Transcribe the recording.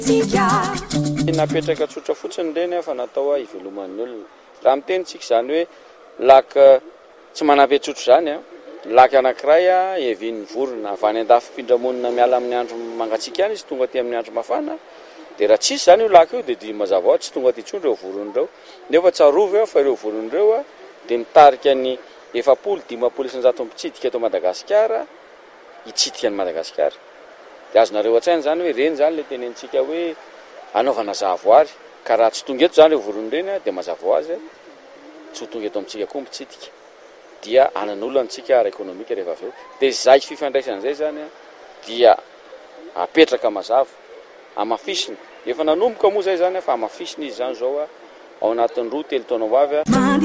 napetraka tsotra fotsiny reny fa natao iveloman'ny olona raha mitenitsika zany hoe laka tsy manampy tsotro zany a laka anankiray a evin'ny vorona avy any andafim-pindramonina miala amin'ny andro mangatsiaka any izy tonga aty amin'ny andro mafana dia raha tsisy zany io laka io dia dia mazava ho azy tsy tonga aty intsony ireo vorona ireo nefa tsarovy eo fa ireo vorona ireo a dia mitarika ny 700-800 mpitsidika eto Madagasikara hitsidika ny Madagasikara dia azonareo an-tsaina zany hoe reny zany le tenentsika hoe anaovana zahavoary ka raha tsy tonga eto zany ireo vorona reny dia mazava ho azy tsy ho tonga eto amintsika koa mpitsidika dia anan'olana antsika ara-ekonomika rehefa avy eo dia izay fifandraisan'izay zany dia apetraka mazava amafisina efa nanomboka moa zay zany fa amafisina izy zany zao ao anatin'ny 2-3 taona ho avy